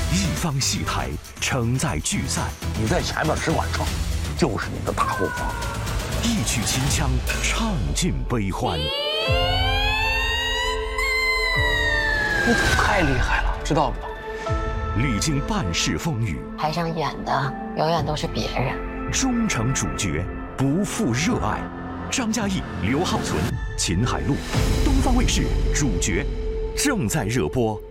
一方戏台承载聚散， 你在前面只管唱，就是你的大后方。 一曲秦腔，唱尽悲欢。 你太厉害了，知道了吧？ 历经半世风雨， 台上演的永远都是别人。 终成主角，不负热爱。张嘉译、刘浩存、秦海璐，东方卫视主角正在热播。